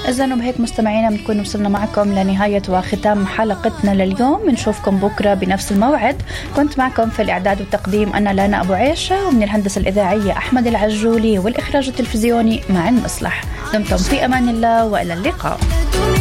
إذن وبهيك مستمعينا بنكون وصلنا معكم لنهاية وختام حلقتنا لليوم. بنشوفكم بكرة بنفس الموعد. كنت معكم في الإعداد والتقديم أنا لانا أبو عيشة، ومن الهندسة الإذاعية أحمد العجولي، والإخراج التلفزيوني مع المصلح. دمتم في أمان الله وإلى اللقاء.